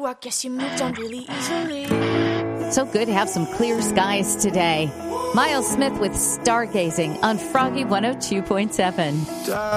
you, I guess you moved on really easily. So good to have some clear skies today. Miles Smith with Stargazing on Froggy 102.7.